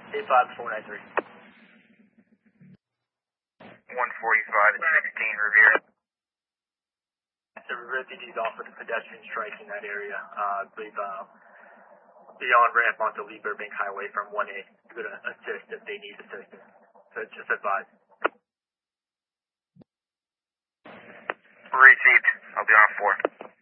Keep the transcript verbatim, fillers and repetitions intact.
eight five four nine three. one forty-five and sixteen, Revere. So Revere P D is off with a pedestrian strike in that area. Uh, I believe uh, the on-ramp onto Lee Burbank Highway from one A. You're going to assist if they need assistance. So just advise. Received. I'll be on four.